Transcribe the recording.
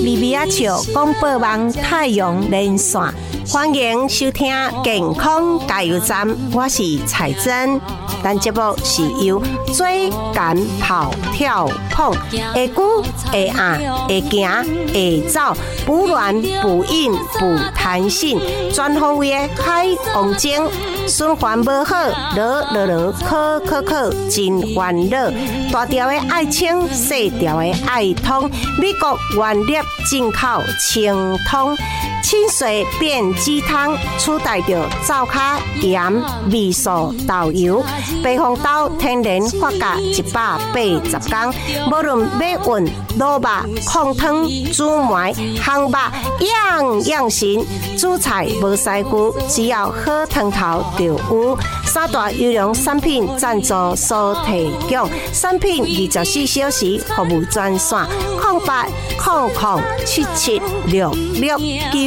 米米仔笑广播网太阳连线，欢迎收听健康加油站，我是彩珍。咱节目是由追赶跑跳碰，会久会硬会行会走，不软不硬不弹性，全方位的海王精。循环无好，考，真烦恼。大条的爱清，细条的爱通。美国原粒进口清通，清水变鸡汤，取代着灶骹盐、味素、豆油。白红豆天然发酵180天，无论要运、卤肉、控汤、煮糜、烘肉，样样行。煮菜无师傅，只要好汤头。就有三大优良产品赞助所提供，产品24小时服务专线：0800776669。